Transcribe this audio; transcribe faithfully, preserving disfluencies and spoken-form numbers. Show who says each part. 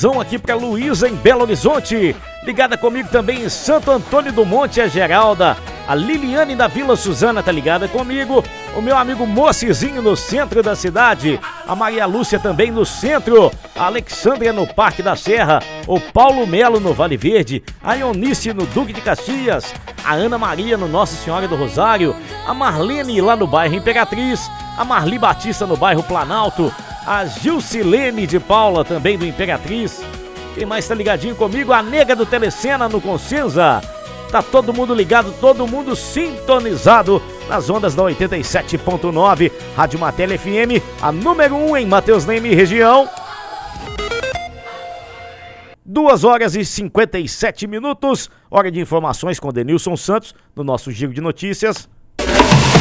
Speaker 1: alusão aqui pra Luísa em Belo Horizonte. Ligada comigo também em Santo Antônio do Monte, a Geralda. A Liliane da Vila Suzana tá ligada comigo. O meu amigo Mocizinho no centro da cidade. A Maria Lúcia também no centro. A Alexandria no Parque da Serra. O Paulo Melo no Vale Verde. A Ionice no Duque de Caxias. A Ana Maria no Nossa Senhora do Rosário. A Marlene lá no bairro Imperatriz. A Marli Batista no bairro Planalto. A Gilcilene de Paula também do Imperatriz. Quem mais tá ligadinho comigo? A Nega do Telecena no Consenza. Tá todo mundo ligado, todo mundo sintonizado nas ondas da oitenta e sete ponto nove, Rádio Matéria F M, a número um em Mateus Leme e região. duas horas e cinquenta e sete minutos, hora de informações com Denilson Santos, no nosso Giro de Notícias.